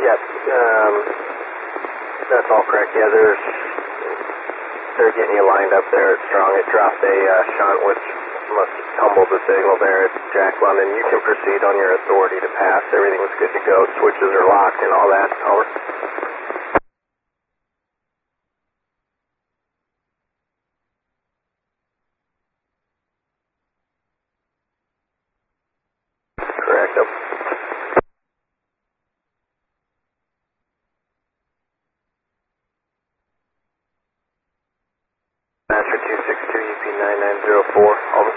Yep. That's all correct. Yeah, they're getting you lined up there. It's strong. It dropped a shunt, which must have tumbled the signal there at Jack London. You can proceed on your authority to pass. Everything was good to go. Switches are locked and all that. Over. Correct. Up. Master 262 UP 9904. Over.